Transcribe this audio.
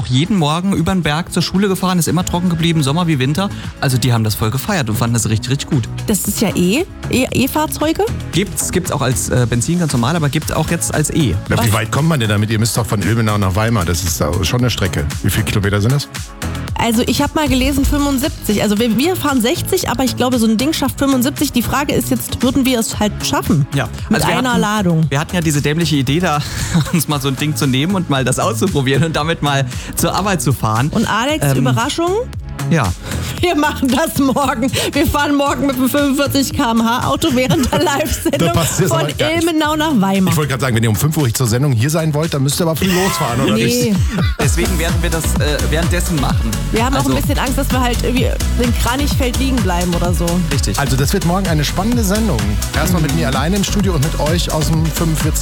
auch jeden Morgen über den Berg zur Schule gefahren, ist immer trocken geblieben, Sommer wie Winter. Also die haben das voll gefeiert und fanden das richtig, richtig gut. Das ist ja E-Fahrzeuge? Gibt's auch als Benzin ganz normal, aber gibt's auch jetzt als E. Na, wie weit kommt man denn damit? Ihr müsst doch von Ilmenau nach Weimar, das ist schon eine Strecke. Wie viele Kilometer sind das? Also ich habe mal gelesen 75. Also wir fahren 60, aber ich glaube, so ein Ding schafft 75. Die Frage ist jetzt, würden wir es halt schaffen? Ja. Mit Also einer Ladung. Wir hatten ja diese dämliche Idee, da uns mal so ein Ding zu nehmen und mal das auszuprobieren und damit mal zur Arbeit zu fahren. Und Alex, Überraschung? Ja. Wir machen das morgen. Wir fahren morgen mit einem 45 km/h Auto während der Live-Sendung von Ilmenau nach Weimar. Ich wollte gerade sagen, wenn ihr um 5 Uhr zur Sendung hier sein wollt, dann müsst ihr aber früh losfahren, oder nicht? Nee. Deswegen werden wir das währenddessen machen. Wir haben auch ein bisschen Angst, dass wir halt irgendwie in Kranichfeld liegen bleiben oder so. Richtig. Also das wird morgen eine spannende Sendung. Erstmal mit mir alleine im Studio und mit euch aus dem 45